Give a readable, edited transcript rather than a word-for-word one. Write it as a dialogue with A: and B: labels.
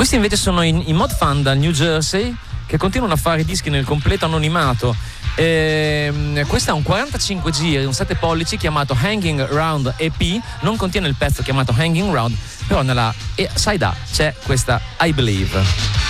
A: Questi invece sono i Mod Fan dal New Jersey, che continuano a fare dischi nel completo anonimato. Questo è un 45 giri, un 7 pollici chiamato Hanging Round EP. Non contiene il pezzo chiamato Hanging Round, però nella side A c'è questa I Believe.